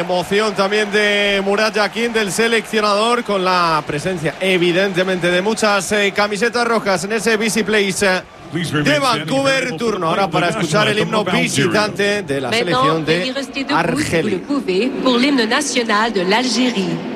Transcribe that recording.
emoción también de Murat Yakin, del seleccionador, con la presencia evidentemente de muchas camisetas rojas en ese Busy Place de Vancouver. Turno ahora para escuchar el himno visitante de la selección de Argelia. Pour l'hymne national de l'Algérie.